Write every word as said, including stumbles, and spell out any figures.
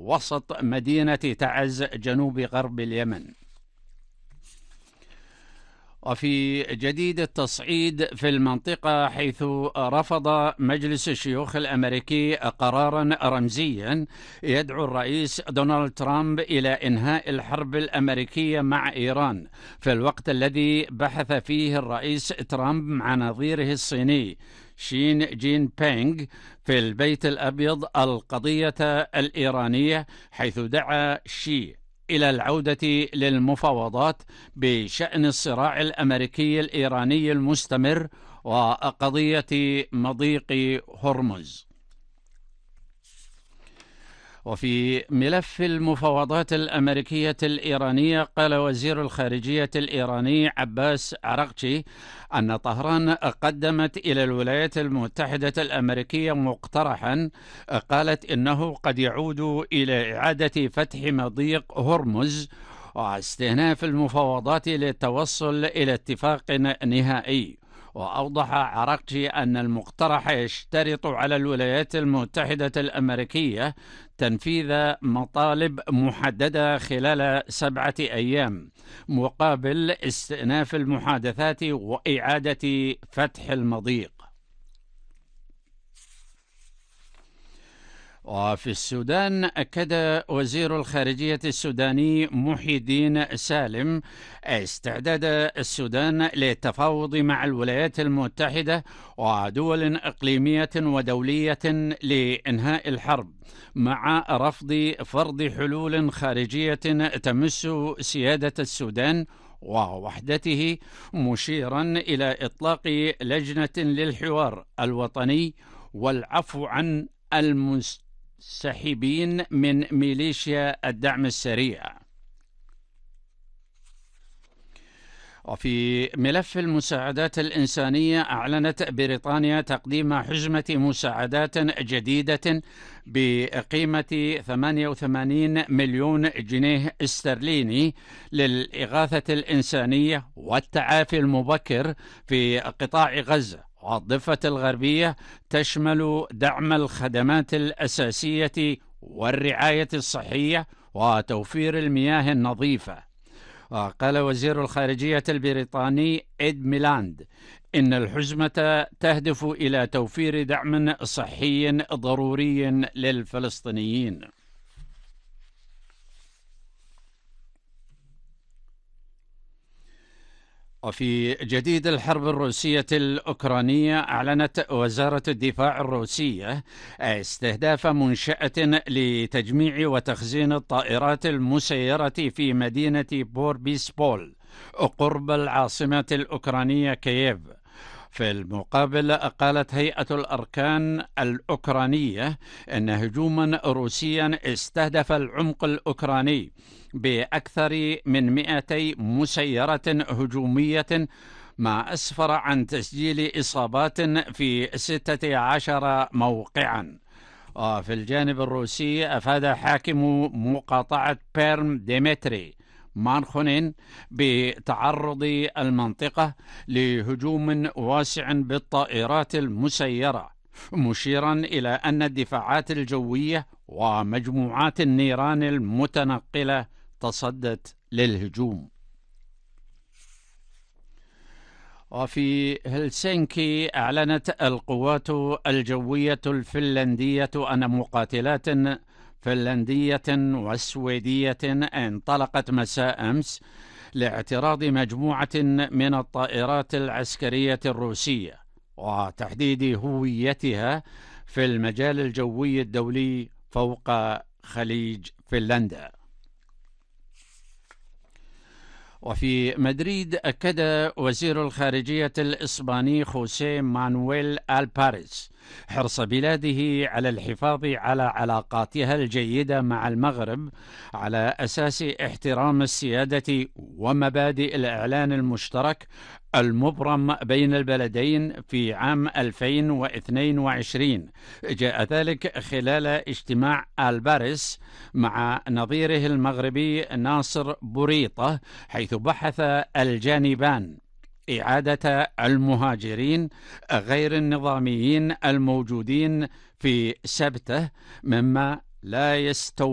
وسط مدينة تعز جنوب غرب اليمن. وفي جديد التصعيد في المنطقة، حيث رفض مجلس الشيوخ الأمريكي قرارا رمزيا يدعو الرئيس دونالد ترامب إلى إنهاء الحرب الأمريكية مع إيران، في الوقت الذي بحث فيه الرئيس ترامب مع نظيره الصيني شين جين بينغ في البيت الأبيض القضية الإيرانية، حيث دعا شي إلى العودة للمفاوضات بشأن الصراع الأمريكي الإيراني المستمر وقضية مضيق هرمز. وفي ملف المفاوضات الأمريكية الإيرانية، قال وزير الخارجية الإيراني عباس عراقچي أن طهران قدمت إلى الولايات المتحدة الأمريكية مقترحا قالت إنه قد يعود إلى إعادة فتح مضيق هرمز واستئناف المفاوضات للتوصل إلى اتفاق نهائي. وأوضح عراقچي أن المقترح يشترط على الولايات المتحدة الأمريكية تنفيذ مطالب محددة خلال سبعة أيام مقابل استئناف المحادثات وإعادة فتح المضيق. وفي السودان، أكد وزير الخارجية السوداني محي الدين سالم استعداد السودان للتفاوض مع الولايات المتحدة ودول إقليمية ودولية لإنهاء الحرب، مع رفض فرض حلول خارجية تمس سيادة السودان ووحدته، مشيرا إلى إطلاق لجنة للحوار الوطني والعفو عن المست سحبين من ميليشيا الدعم السريع. وفي ملف المساعدات الإنسانية، أعلنت بريطانيا تقديم حزمة مساعدات جديدة بقيمة ثمانية وثمانين مليون جنيه استرليني للإغاثة الإنسانية والتعافي المبكر في قطاع غزة والضفة الغربية، تشمل دعم الخدمات الأساسية والرعاية الصحية وتوفير المياه النظيفة. وقال وزير الخارجية البريطاني إد ميلاند إن الحزمة تهدف إلى توفير دعم صحي ضروري للفلسطينيين. وفي جديد الحرب الروسية الأوكرانية، أعلنت وزارة الدفاع الروسية استهداف منشأة لتجميع وتخزين الطائرات المسيرة في مدينة بوربيسبول قرب العاصمة الأوكرانية كييف. في المقابل، قالت هيئة الأركان الأوكرانية أن هجوما روسيا استهدف العمق الأوكراني بأكثر من مئتي مسيرة هجومية، ما أسفر عن تسجيل إصابات في ستة عشر موقعا. وفي الجانب الروسي، أفاد حاكم مقاطعة بيرم ديمتري مانخونين بتعرض المنطقة لهجوم واسع بالطائرات المسيرة، مشيرا إلى أن الدفاعات الجوية ومجموعات النيران المتنقلة تصدت للهجوم. وفي هلسنكي، أعلنت القوات الجوية الفنلندية أن مقاتلات فنلندية وسويدية انطلقت مساء أمس لاعتراض مجموعة من الطائرات العسكرية الروسية وتحديد هويتها في المجال الجوي الدولي فوق خليج فنلندا. وفي مدريد، أكد وزير الخارجية الإسباني خوسيه مانويل ألباريس حرص بلاده على الحفاظ على علاقاتها الجيدة مع المغرب على أساس احترام السيادة ومبادئ الإعلان المشترك المبرم بين البلدين في عام ألفين واثنين وعشرين. جاء ذلك خلال اجتماع ألباريس مع نظيره المغربي ناصر بوريطة، حيث بحث الجانبان إعادة المهاجرين غير النظاميين الموجودين في سبته، مما لا يستوي